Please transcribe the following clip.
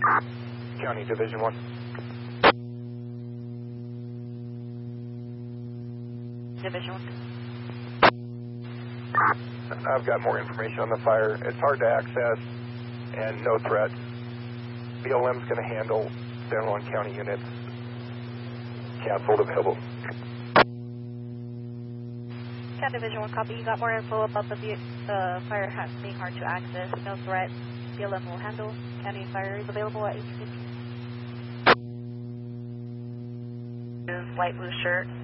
County Division 1. Division 1. I've got more information on the fire. It's hard to access and no threat. BLM's going to handle San Juan County units. Canceled available. County Division 1, copy. You got more info about the fire being hard to access. No threat. BLM will handle. County fire is available at 8:50. Light blue shirt.